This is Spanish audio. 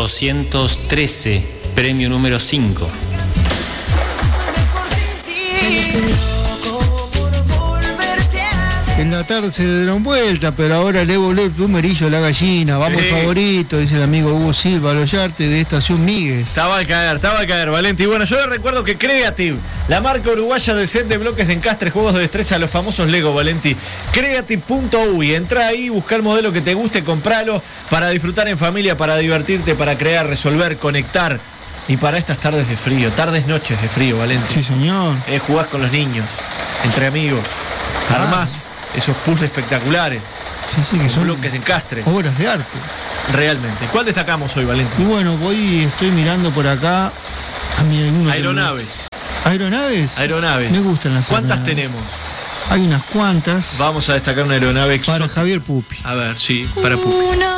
213, premio número 5. En la tarde se le dieron vuelta, pero ahora le voló el plumerillo a la gallina. Vamos, Sí. favorito, dice el amigo Hugo Silva Loyarte de Estación Míguez. Estaba a caer, Valenti. Bueno, yo les recuerdo que Creative, la marca uruguaya de set de bloques de encastre, juegos de destreza, los famosos Lego, Valenti. Creative.uy. Entrá ahí, busca el modelo que te guste, compralo para disfrutar en familia, para divertirte, para crear, resolver, conectar. Y para estas tardes de frío, noches de frío, Valenti. Sí, señor. Jugás con los niños, entre amigos, armás esos puzzles espectaculares, Sí, que son bloques de encastre, obras de arte. realmente. ¿Cuál destacamos hoy, Valenti? Y bueno, estoy mirando por acá a mí algunos. Aeronaves. ¿Aeronaves? Me gustan las ¿Cuántas aeronaves. tenemos? Hay unas cuantas. Vamos a destacar una aeronave Para exótica. Javier Pupi. A ver, sí, para Pupi. Uno